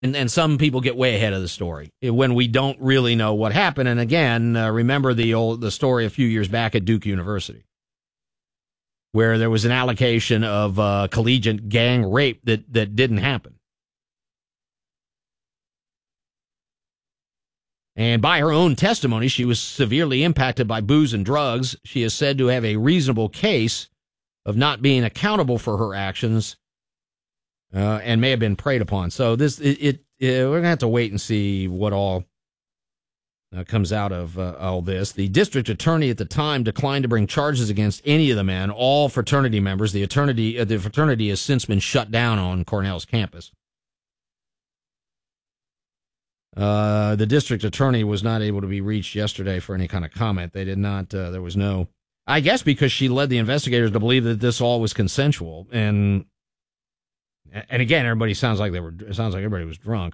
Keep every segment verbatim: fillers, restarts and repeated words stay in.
And, and some people get way ahead of the story when we don't really know what happened. And again, uh, remember the old the story a few years back at Duke University, where there was an allegation of uh, collegiate gang rape that, that didn't happen. And by her own testimony, she was severely impacted by booze and drugs. She is said to have a reasonable case of not being accountable for her actions. Uh, and may have been preyed upon. So this, it, it, it we're gonna have to wait and see what all uh, comes out of uh, all this. The district attorney at the time declined to bring charges against any of the men, all fraternity members. The fraternity, uh, the fraternity has since been shut down on Cornell's campus. Uh, the district attorney was not able to be reached yesterday for any kind of comment. They did not. Uh, there was no. I guess because she led the investigators to believe that this all was consensual. And. And again, everybody sounds like they were. It sounds like everybody was drunk.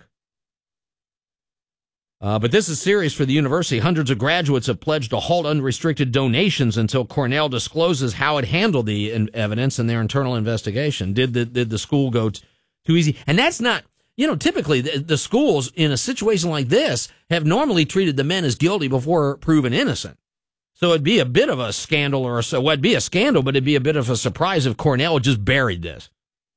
Uh, but this is serious for the university. Hundreds of graduates have pledged to halt unrestricted donations until Cornell discloses how it handled the in- evidence in their internal investigation. Did the did the school go t- too easy? And that's not. You know, typically the, the schools in a situation like this have normally treated the men as guilty before proven innocent. So it'd be a bit of a scandal, or so. Well, it'd be a scandal, but it'd be a bit of a surprise if Cornell just buried this.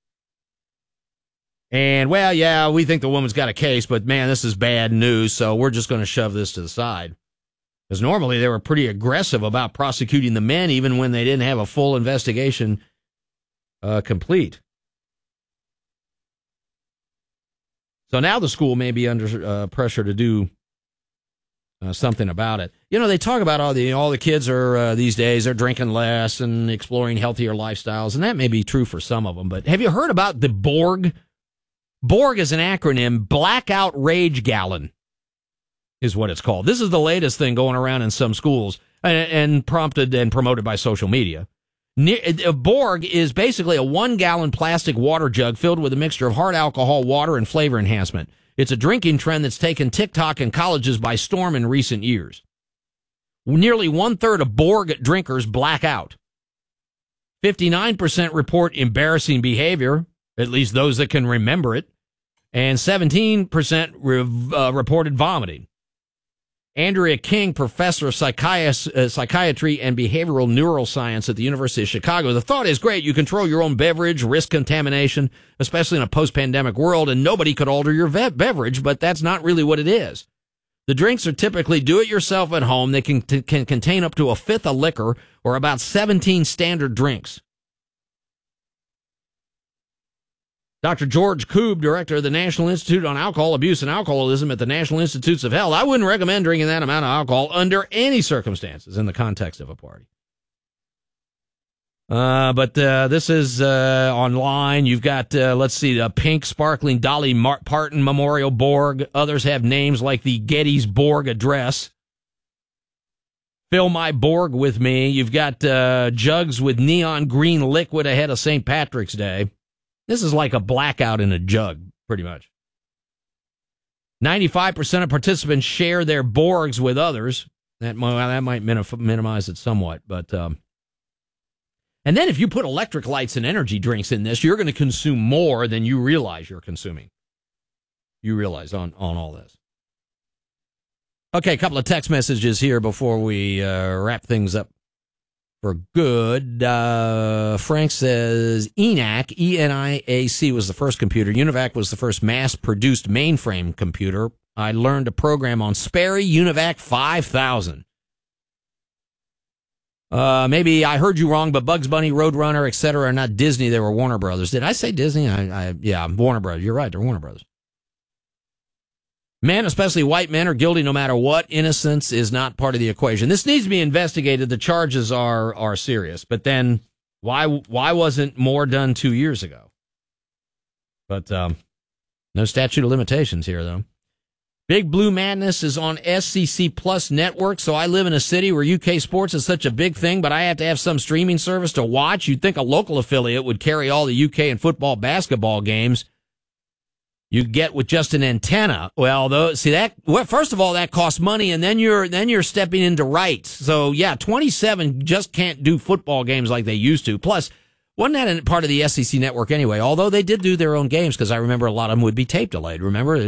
And, well, yeah, we think the woman's got a case, but, man, this is bad news, so we're just going to shove this to the side. Because normally they were pretty aggressive about prosecuting the men, even when they didn't have a full investigation uh, complete. So now the school may be under uh, pressure to do uh, something about it. You know, they talk about all the all the kids are uh, these days, they're drinking less and exploring healthier lifestyles, and that may be true for some of them. But have you heard about the Borg? Borg is an acronym. Blackout Rage Gallon is what it's called. This is the latest thing going around in some schools and, and prompted and promoted by social media. Ne- Borg is basically a one-gallon plastic water jug filled with a mixture of hard alcohol, water, and flavor enhancement. It's a drinking trend that's taken TikTok and colleges by storm in recent years. Nearly one-third of Borg drinkers black out. fifty-nine percent report embarrassing behavior, at least those that can remember it, and seventeen percent re- uh, reported vomiting. Andrea King, professor of psychiatry, uh, psychiatry and behavioral neuroscience at the University of Chicago. The thought is great. You control your own beverage, risk contamination, especially in a post-pandemic world, and nobody could alter your ve- beverage, but that's not really what it is. The drinks are typically do-it-yourself at home. They can, t- can contain up to a fifth of liquor or about seventeen standard drinks. Doctor George Koob, director of the National Institute on Alcohol Abuse and Alcoholism at the National Institutes of Health. I wouldn't recommend drinking that amount of alcohol under any circumstances in the context of a party. Uh, but uh, this is uh, online. You've got, uh, let's see, the pink sparkling Dolly Mar- Parton Memorial Borg. Others have names like the Gettysburg Address. Fill my Borg with me. You've got uh, jugs with neon green liquid ahead of Saint Patrick's Day. This is like a blackout in a jug, pretty much. ninety-five percent of participants share their Borgs with others. That, well, that might minimize it somewhat. But um, and then if you put electric lights and energy drinks in this, you're going to consume more than you realize you're consuming. You realize on, on all this. Okay, a couple of text messages here before we uh, wrap things up for good. Uh, Frank says ENIAC, E N I A C, was the first computer. UNIVAC was the first mass-produced mainframe computer. I learned to program on Sperry UNIVAC five thousand. Uh, maybe I heard you wrong, but Bugs Bunny, Roadrunner, et cetera are not Disney. They were Warner Brothers. Did I say Disney? I, I, yeah, Warner Brothers. You're right. They're Warner Brothers. Men, especially white men, are guilty no matter what. Innocence is not part of the equation. This needs to be investigated. The charges are are serious. But then why why wasn't more done two years ago? But um, no statute of limitations here, though. Big Blue Madness is on S C C Plus Network, so I live in a city where U K sports is such a big thing, but I have to have some streaming service to watch. You'd think a local affiliate would carry all the U K and football, basketball games you get with just an antenna. Well, though, see that, well, first of all, that costs money, and then you're, then you're stepping into rights. So yeah, twenty-seven just can't do football games like they used to. Plus, Wasn't that part of the S E C network anyway? Although they did do their own games, because I remember a lot of them would be tape delayed. Remember?